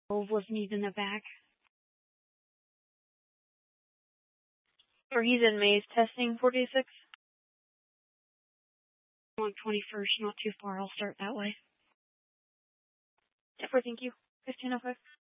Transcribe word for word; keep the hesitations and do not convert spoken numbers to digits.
twelve with knees in the back. Or he's in Maze testing forty-six. On twenty-first, not too far. I'll start that way. Thank you. fifteen oh five.